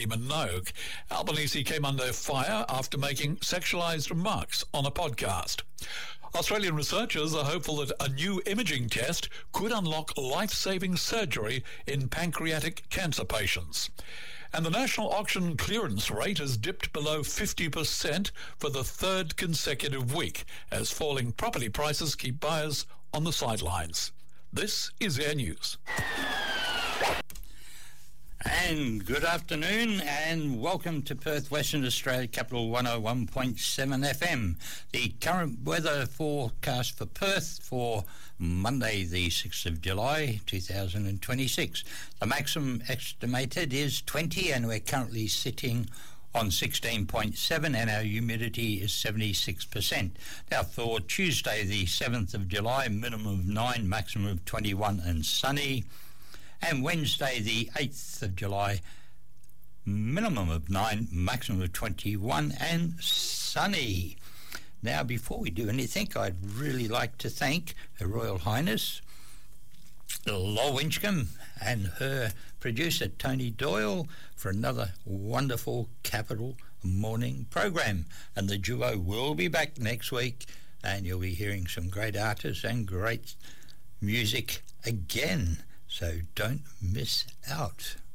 Minogue. Albanese came under fire after making sexualised remarks on a podcast. Australian researchers are hopeful that a new imaging test could unlock life-saving surgery in pancreatic cancer patients. And the national auction clearance rate has dipped below 50% for the third consecutive week as falling property prices keep buyers on the sidelines. This is Air News. And good afternoon and welcome to Perth, Western Australia, Capital 101.7 FM. The current weather forecast for Perth for Monday the 6th of July 2026. The maximum estimated is 20 and we're currently sitting on 16.7 and our humidity is 76%. Now for Tuesday the 7th of July, minimum of 9, maximum of 21 and sunny. And Wednesday, the 8th of July, minimum of 9, maximum of 21 and sunny. Now, before we do anything, I'd really like to thank Her Royal Highness, Lol Winchcombe, and her producer, Tony Doyle, for another wonderful Capital Morning program. And the duo will be back next week, and you'll be hearing some great artists and great music again. So don't miss out.